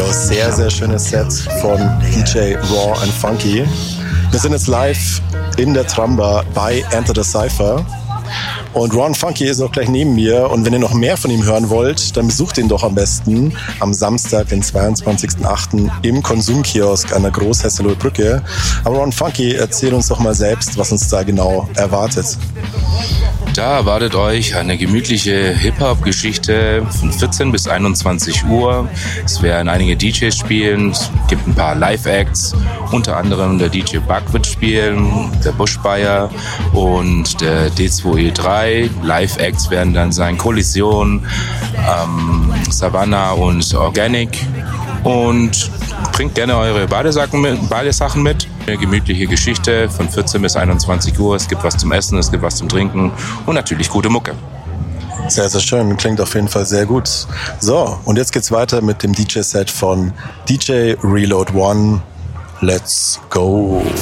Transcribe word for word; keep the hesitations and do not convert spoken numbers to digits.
Jo, sehr, sehr schönes Set von D J Raw and Funky. Wir sind jetzt live in der Tramba bei Enter the Cypher. Und Ron Funky ist auch gleich neben mir. Und wenn ihr noch mehr von ihm hören wollt, dann besucht ihn doch am besten am Samstag, den zweiundzwanzigsten achten im Konsumkiosk an der Großhesseloher Brücke. Aber Ron Funky, erzähl uns doch mal selbst, was uns da genau erwartet. Da erwartet euch eine gemütliche Hip-Hop-Geschichte von vierzehn bis einundzwanzig Uhr. Es werden einige D Js spielen, es gibt ein paar Live-Acts, unter anderem der D J Bug wird spielen, der Bushbuyer und der D zwei E drei. Live-Acts werden dann sein Kollision, ähm, Savannah und Organic. Und bringt gerne eure Badesachen mit, Badesachen mit. Eine gemütliche Geschichte von vierzehn bis einundzwanzig Uhr. Es gibt was zum Essen, es gibt was zum Trinken und natürlich gute Mucke. Sehr, sehr schön. Klingt auf jeden Fall sehr gut. So, und jetzt geht's weiter mit dem D J-Set von D J Reload One. Let's go.